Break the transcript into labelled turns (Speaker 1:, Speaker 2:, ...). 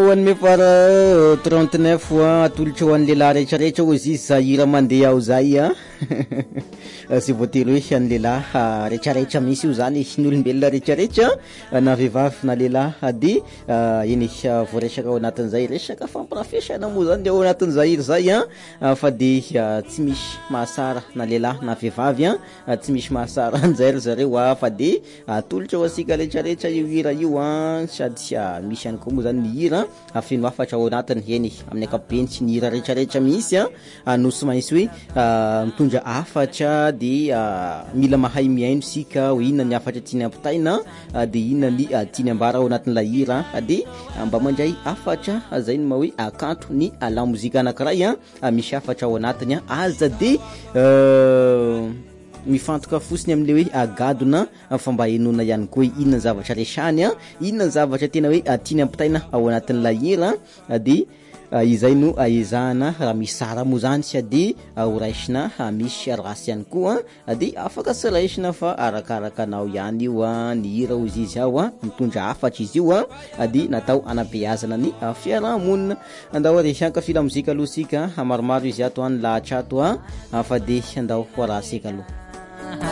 Speaker 1: hoan'ny mefara 39 atolotra ho an'ny lehilahy rehetrarehetra ozy izy zahira mandeha ao zay a sy voatery hoe an'ny lehilahy rehetrarehetra misy io zany ny olombelona rehetrarehetra na vehivavy na lehilahy de eny voaresaka ao anatin'izay resaka fampirafesana moa zany de ao anatin'izay zay a fa de tsy misy mahasara na lehilahy na vehivavy a tsy misy mahasara anjay zareo a fa de atolotra ho asika rehetrarehetra io hira io a sady misy ihany koa moa zany ny hira feno afatra ao anatiny eny amin'ny ankapobeny tsy ny hira rehetrarehetra mihitsy a no sy maintsy hoe mitondra afatra de mila mahay miaino sika ho inona ny afatra tiany ampitaina de inona ny tiany ambara ao anatin'ilay hira de mba mandray afatra zay no hoe akanto ny lamozika anankiray misy afatra ao anatiny aza de mifantoka fosiny amin'le hoe agadona fa mba henona ihany koa inona ny zavatra resany inona ny zavatra tena hoe tiany ampitaina ao anatin'ilay hira de izay no ezahana raha misy sara moa zany sady horaisina misy rasy ihany koa de afaka sy raisina fa arakaraka anao ihany io ny hira ozy izy ao mitondra afatra izy io de natao anabeazana ny fiarahamonina andao ary hiankafila mozika aloha sika maromaro izy ato any lahatra ato fa de andao ho arahasika aloha